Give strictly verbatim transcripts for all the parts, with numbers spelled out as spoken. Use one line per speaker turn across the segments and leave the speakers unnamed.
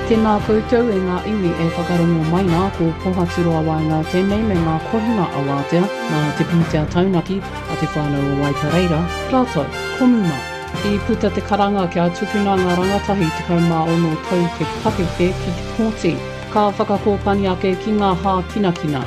Tēnā koutou e ngā iwi e whakarongo mai nā ko pohaturo awainga tēnei me ngā kohinga awātea nā te pūtea taunaki a te whānau o Waipareira, Plato, Komuma. I puta te karanga kia tukuna ngā rangatahi te kaumā ono tau te pakeke ki te pōti. Ka whakakōpani ake ki ngā hā kinakina.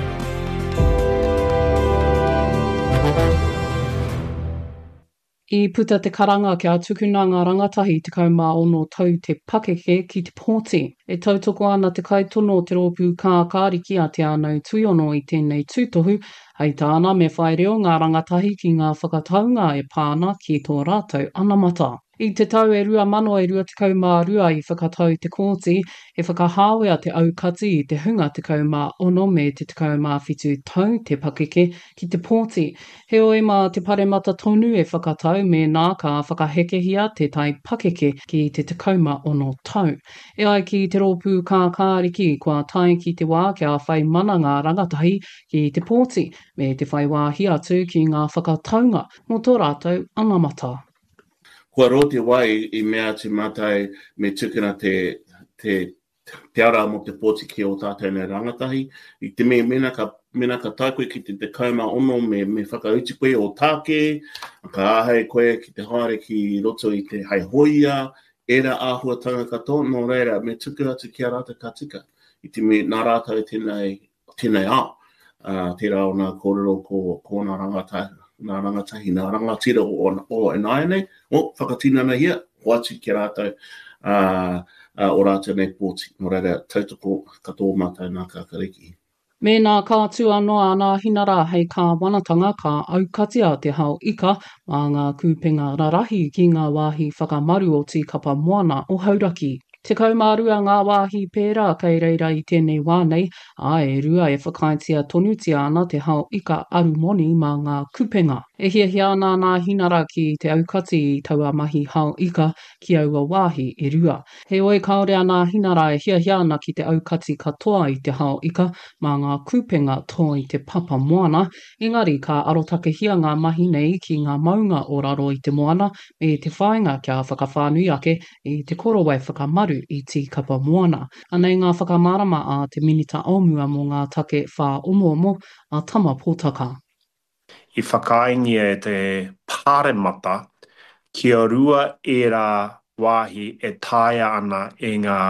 I puta te karanga kia tukuna ngā rangatahi te kaumā ono tau te pakeke ki te pōti. E tautoko ana te kaitono te rōpū kā kāriki a te anau tuiono i tēnei tūtohu, hei tāna me whai reo ngā rangatahi ki ngā whakataunga e pāna ki tō rātou anamata. I te tau e rua mano e rua te kaumā rua i whakatau te kōti, e whakahāwea te aukati i te hunga te kaumā ono me te te kaumā whitu tau te pakeke ki te pōti. He oi mā te paremata tonu e whakatau me nā ka whakahekehia te tai pakeke ki te te kaumā ono tau. E ai ki te rōpū kā kāriki kua tai ki te wā kia whai mana ngā rangatahi ki te pōti me te whai wāhi atu ki ngā whakataunga mō tō rātou anamata.
Kua roti wai i mea te matai me tukuna te, te, te ara mo te pōti ki o tātou nei rangatahi. I te me mena ka, mena ka tai koe ki te, te kauma ono me, me whakauti koe o tāke, ka āhei koe ki te haere ki roto i te hai hoia, era āhuatanga katoa, no reira, me tuku atu ki a rata ka tika. I te me nā rātou tēnei, tēnei ao, uh, tērā o nā kōrero ko, ko nā rangatahi. Nā rangatahi, nā rangatira o, o e nāia nei, o whakatina nei hia, hoatu ki rātou uh, uh, o rātou nei pōti. Nō reira, tautoko katoa mātou nā kākariki.
Me nā kātua noa nā hinara hei kā wanatanga ka aukatia te hao ika mā ngā kūpenga rarahi ki ngā wāhi whakamaru o tīkapa moana o Hauraki. Te kaumārua ngā wāhi pērā kei reira i tēnei wānei, a e rua e whakaitia tonutia ana te hao ika arumoni mā ngā kupenga. E hia hia ana nā hinara ki te aukati i taua mahi hao ika ki aua wāhi e rua. He oi kaore ana hinara e hia hia ana ki te aukati katoa i te hao ika mā ngā kupenga toa i te papa moana, engari ka arotake hia ngā mahi nei ki ngā maunga o raro i te moana me te whainga kia whakawhānui ake i te korowai whakamaru i tīkapa moana. Anei ngā whakamārama a te minita omua mō ngā take whā omo omo a tama pōtaka.
I whakaingi e te pāremata, kia rua e rā wāhi e tāia ana e ngā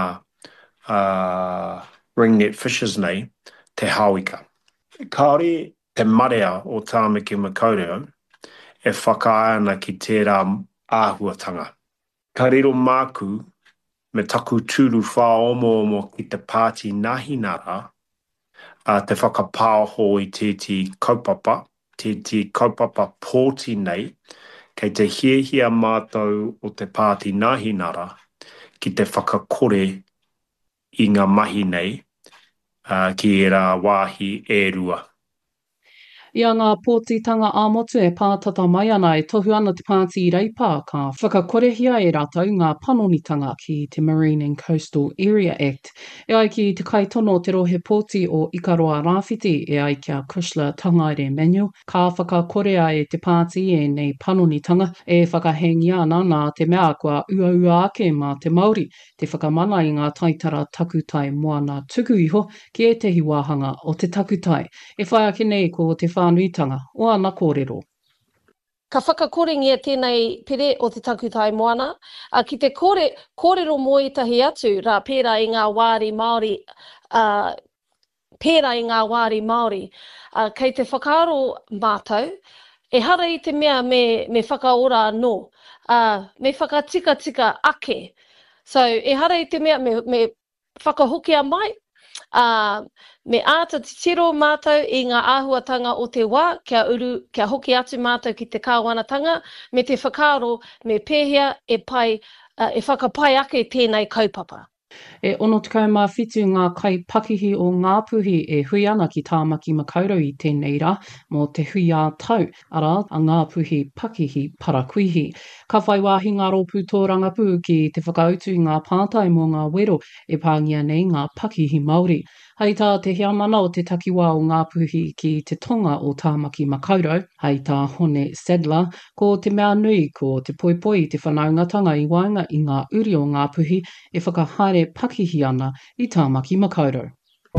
uh, ringnet fishes nei, te hauika. Kāore te marea o Tāmaki Makaurau e whakaia ana ki tērā āhuatanga. Ka rero māku me taku tūru whā omo omo ki te pāti nahinara, uh, te whakapāho i te te kaupapa, te te kaupapa pōti nei, kei te hiehia mātou o te pāti nahinara, ki te whakakore i ngā mahi nei, uh, ki e rā wāhi e rua.
Ia ngā pōtitanga ā-motu e pātata mai ana e tohu ana te pāti i reipā ka whakakorehia e rātou ngā panonitanga ki te Marine and Coastal Area Act. E ai ki te kaitono te rohe pōti o Ikaroa Rāwhiti e ai kia Chrysler Tangaire Manual, ka whakakorea e te pāti e nei panonitanga e whakahengi ana nā te mea kua ua ua ake mā te Māori, te whakamana i ngā taitara takutai moana tuku iho ki e tehi wāhanga o te takutai. E whai ake nei ko te whānuitanga o ana kōrero.
Ka whakakorengia tēnei pere o te takutai moana, a ki te kore, kōrero moetahi atu rā pērā i ngā wāri Māori, uh, pērā i ngā wāri Māori, uh, kei te whakaaro mātou, e hara i te mea me, me whakaora anō, uh, me whakatika tika ake. So, e hara i te mea me, me whakahokia mai, Uh, me āta te tiro mātou i ngā āhuatanga o te wā, kia uru, kia hoki atu mātou ki te kāwanatanga, me te whakaaro, me pēhea e pai, uh, e whakapai ake tēnei kaupapa.
E ono te kaumā whitu ngā kai pakihi o Ngāpuhi e hui ana ki Tāmaki Makaurau i tēnei rā mō te hui ā tau, ara a Ngāpuhi pakihi parakuihi. Ka whai wāhi ngā rōpū tō rangapu ki te whakautu i ngā pātai mō ngā wero e pāngia nei ngā pakihi Māori. Hei tā te hea mana o te takiwā o Ngāpuhi ki te tonga o Tāmaki Makaurau, hei tā Hone Sadler, ko te mea nui ko te poipoi te whanaungatanga i wainga i ngā uri o Ngāpuhi e whakahaere pakihi ana I tāmaki makaurau.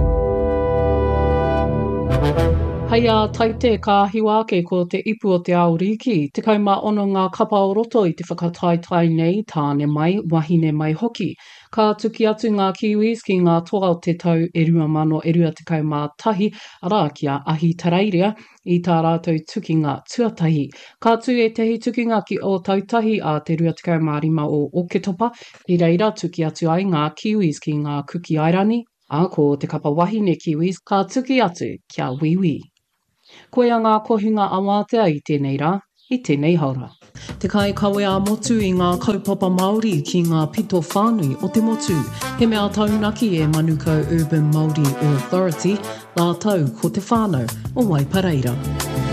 Hei a taite ka hiwake ko te ipu o te ao riki, te kauma ono ngā kapa o roto I te whakataitai nei tāne mai, wahine mai hoki. Ka tuki atu ngā Kiwis ki ngā toa o te tau e rua mano e rua te kauma tahi, ara kia ahi tareiria I tā rātou tukinga tuatahi. Ka tu e tehi tukinga ki o tautahi a te rua te kauma rima o Oketopa, I reira tuki atu ai ngā Kiwis ki ngā kuki airani, a ko te kapa wahine Kiwis ka tuki atu kia wiwi. Koe a ngā kohinga awatea I tēnei rā, I tēnei haura. Te kai kawe a motu I ngā kaupapa Māori ki ngā pito whānui o te motu. He mea taunaki e Manukau Urban Māori Authority, nā tau ko te whānau o Waipareira.